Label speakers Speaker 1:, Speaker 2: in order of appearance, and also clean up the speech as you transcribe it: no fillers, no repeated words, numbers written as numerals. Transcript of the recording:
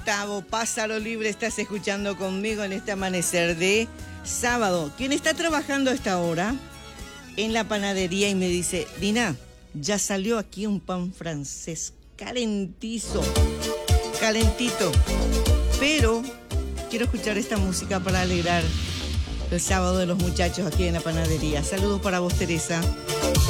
Speaker 1: Gustavo Pássaro Libre, estás escuchando conmigo en este amanecer de sábado. Quien está trabajando a esta hora en la panadería y me dice, Dina, ya salió aquí un pan francés calentito, pero quiero escuchar esta música para alegrar el sábado de los muchachos aquí en la panadería. Saludos para vos, Teresa.